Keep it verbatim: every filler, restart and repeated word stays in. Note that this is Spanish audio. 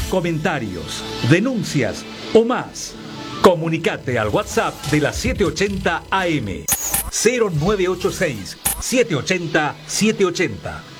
comentarios, denuncias o más. Comunicate al WhatsApp de la setecientos ochenta A M cero nueve ocho seis, siete ochenta, siete ochenta.